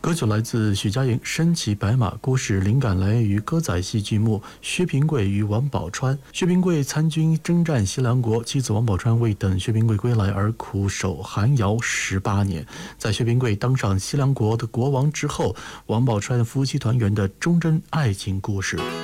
歌曲来自许佳莹《身骑白马》，故事灵感来源于歌仔戏剧目《薛平贵与王宝钏》。薛平贵参军征战西凉国，妻子王宝钏为等薛平贵归来而苦守寒窑18年。在薛平贵当上西凉国的国王之后，王宝钏夫妻团圆的忠贞爱情故事。